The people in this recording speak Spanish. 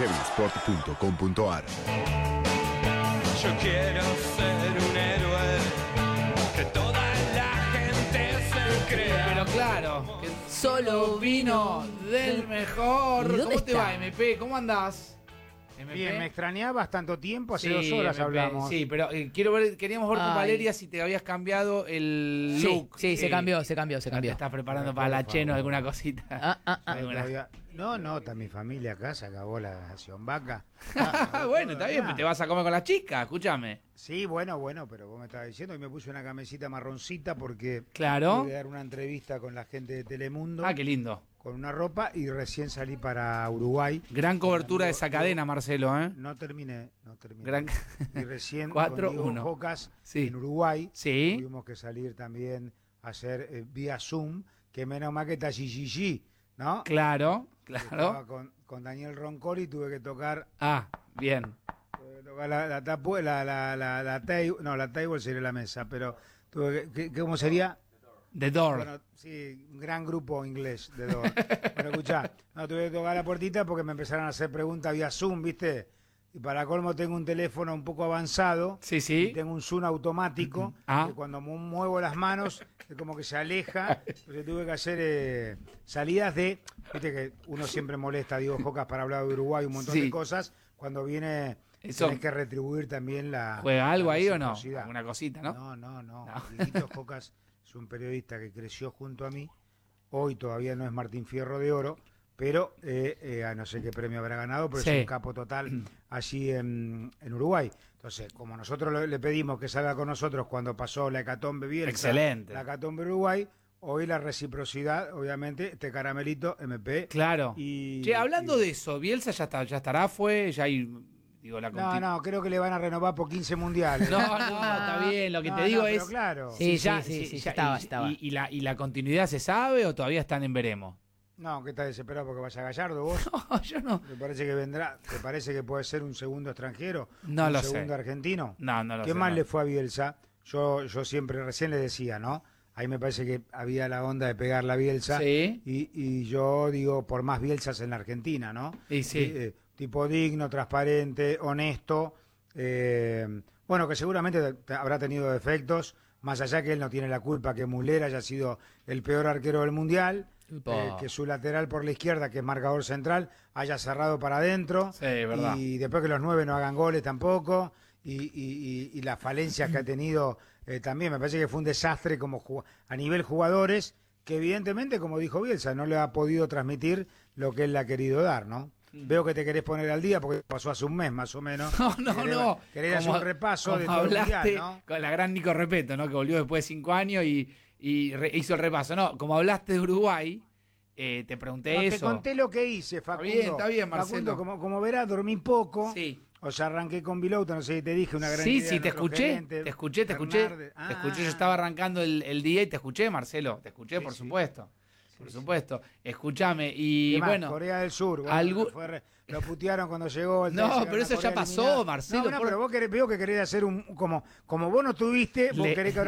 sevillsport.com.ar. Yo quiero ser un héroe, que toda la gente se crea. Pero claro, que solo vino del mejor. ¿Y dónde ¿Cómo te está? va, MP? ¿Cómo andás? MP. Bien, me extrañabas tanto tiempo, hace Sí, 2 horas MP, hablamos. Sí, pero queríamos ver con Ay. Valeria si te habías cambiado el Sí, look. sí, se cambió. Te estás preparando Pero, para la por Cheno favor. alguna cosita. Todavía- No, está mi familia acá, se acabó la nación vaca. Bueno, está bien, te vas a comer con las chicas, escúchame. Sí, bueno, pero vos me estabas diciendo y me puse una camisita marroncita porque Claro. voy a dar una entrevista con la gente de Telemundo Ah, qué lindo. con una ropa y recién salí para Uruguay. Gran cobertura de esa cadena, Marcelo, ¿eh? No terminé. Gran- Y recién 4-1. con Diego Jocas Sí. en Uruguay Sí. tuvimos que salir también a hacer vía Zoom, que menos mal que está Gigi, ¿no? Claro, Estaba claro. con Daniel Roncoli, tuve que tocar Ah, bien. la table sería la mesa, pero tuve ¿cómo sería? The Door. Bueno, sí, un gran grupo inglés de Door. Bueno, escuchá, no tuve que tocar la puertita porque me empezaron a hacer preguntas vía Zoom, ¿viste? Y para colmo tengo un teléfono un poco avanzado. Sí, sí. Y tengo un zoom automático Ah. que cuando muevo las manos es como que se aleja. Entonces tuve que hacer salidas de... Viste que uno siempre molesta a Diego Jocas para hablar de Uruguay, un montón Sí. de cosas. Cuando viene Eso- tenés que retribuir también la... ¿Juega algo la ahí o no? reciprocidad. Alguna cosita, ¿no? No. Dieguito Jocas es un periodista que creció junto a mí. Hoy todavía no es Martín Fierro de Oro, pero a no sé qué premio habrá ganado, pero Sí. es un capo total allí en Uruguay. Entonces, como nosotros le pedimos que salga con nosotros cuando pasó la hecatombe Bielsa, Excelente. la hecatombe Uruguay, hoy la reciprocidad, obviamente, este caramelito MP. Claro. Y, Che, hablando y- de eso, Bielsa ya estará, ya hay, digo, la No, creo que le van a renovar por 15 mundiales. No, está bien, lo que te digo pero es... claro. Sí, si sí, ya- estaba. ¿Y la continuidad se sabe o todavía están en veremos? No, que estás desesperado porque vaya Gallardo vos. No, yo no. ¿Te parece que vendrá? ¿Te parece que puede ser un segundo extranjero? No ¿Un lo sé. segundo argentino? No lo sé. ¿Qué más no. le fue a Bielsa? Yo siempre, recién le decía, ¿no? Ahí me parece que había la onda de pegar la Bielsa. Sí. Y yo digo, por más Bielsas en la Argentina, ¿no? Y sí. Tipo digno, transparente, honesto. Bueno, que seguramente habrá tenido defectos, más allá que él no tiene la culpa que Muslera haya sido el peor arquero del Mundial. Upa. Que su lateral por la izquierda, que es marcador central, haya cerrado para adentro. Sí, es verdad. Y después que los 9 no hagan goles tampoco. Y las falencias que ha tenido también. Me parece que fue un desastre a nivel jugadores, que evidentemente, como dijo Bielsa, no le ha podido transmitir lo que él le ha querido dar, ¿no? Veo que te querés poner al día porque pasó hace un mes más o menos. No. Querés hacer un repaso de como todo el hablaste mundial, ¿no? con la gran Nico Repeto, ¿no? Que volvió después de 5 años y hizo el repaso. No, como hablaste de Uruguay, te pregunté No, te eso. conté lo que hice, Facundo. Está bien, Marcelo. Facundo, como verás, dormí poco. Sí. O sea, arranqué con Bilouta, no sé si te dije una gran idea. Sí, te nuestro escuché, gerente, te escuché. Bernardes. Te escuché, yo estaba arrancando el día y te escuché, Marcelo. Te escuché, Sí, por sí. supuesto. Por supuesto. Escúchame, y ¿Qué más? bueno. Corea del Sur. Bueno, algún- lo putearon cuando llegó. No, llegaron pero a eso ya Corea pasó, eliminada. Marcelo, No, por- pero vos veo que querés hacer como vos no tuviste, vos Le- querés que